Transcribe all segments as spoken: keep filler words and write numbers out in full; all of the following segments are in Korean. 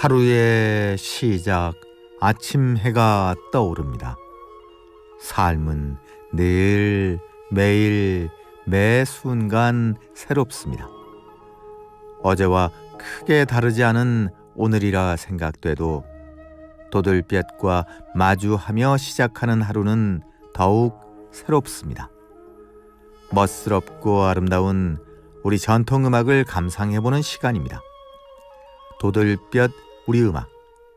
하루의 시작, 아침 해가 떠오릅니다. 삶은 늘 매일 매 순간 새롭습니다. 어제와 크게 다르지 않은 오늘이라 생각돼도 도들볕과 마주하며 시작하는 하루는 더욱 새롭습니다. 멋스럽고 아름다운 우리 전통음악을 감상해보는 시간입니다. 도들볕 우리 음악.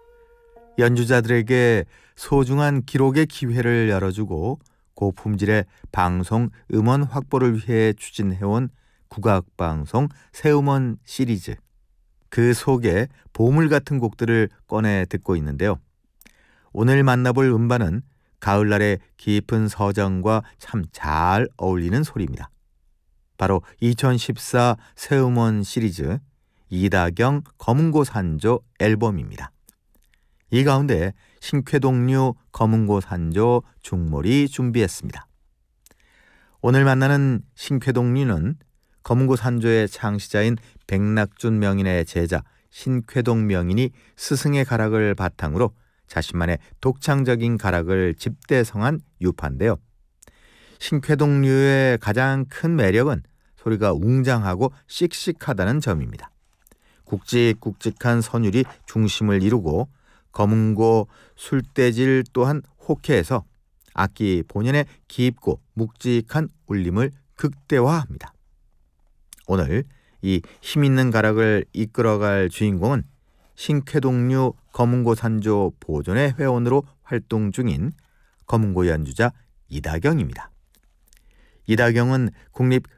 연주자들에게 소중한 기록의 기회를 열어주고 고품질의 방송 음원 확보를 위해 추진해온 국악방송 새음원 시리즈. 그 속에 보물 같은 곡들을 꺼내 듣고 있는데요. 오늘 만나볼 음반은 가을날의 깊은 서정과 참 잘 어울리는 소리입니다. 바로 이천십사 새음원 시리즈 이다경 검은고 산조 앨범입니다. 이 가운데 신쾌동류 검은고 산조 중몰이 준비했습니다. 오늘 만나는 신쾌동류는 검은고 산조의 창시자인 백낙준 명인의 제자 신쾌동 명인이 스승의 가락을 바탕으로 자신만의 독창적인 가락을 집대성한 유파인데요. 신쾌동류의 가장 큰 매력은 소리가 웅장하고 씩씩하다는 점입니다. 굵직굵직한 선율이 중심을 이루고 검은고 술대질 또한 호쾌해서 악기 본연의 깊고 묵직한 울림을 극대화합니다. 오늘 이 힘있는 가락을 이끌어갈 주인공은 신쾌동류 검은고 산조 보존의 회원으로 활동 중인 검은고 연주자 이다경입니다. 이다경은 국립